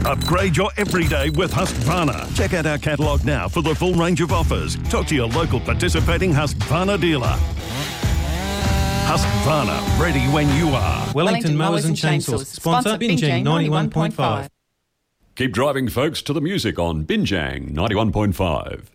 Upgrade your everyday with Husqvarna. Check out our catalogue now for the full range of offers. Talk to your local participating Husqvarna dealer. Husqvarna, ready when you are. Wellington Mowers and Chainsaws. Sponsor Binjang 91.5. Keep driving, folks, to the music on Binjang 91.5.